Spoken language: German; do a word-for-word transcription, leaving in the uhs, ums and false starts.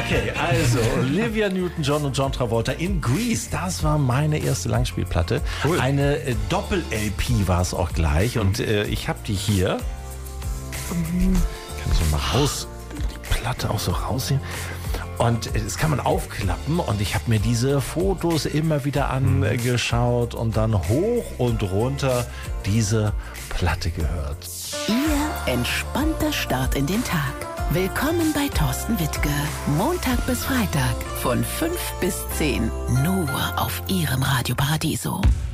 Okay, also Olivia Newton-John und John Travolta in Grease. Das war meine erste Langspielplatte. Cool. Eine äh, Doppel-L P war es auch gleich. Und äh, ich habe die hier. Kann ich so mal raus, die Platte auch so rausziehen. Und äh, das kann man aufklappen. Und ich habe mir diese Fotos immer wieder angeschaut und dann hoch und runter diese Platte gehört. Ihr entspannter Start in den Tag. Willkommen bei Thorsten Wittke. Montag bis Freitag von fünf bis zehn. Nur auf Ihrem Radio Paradiso.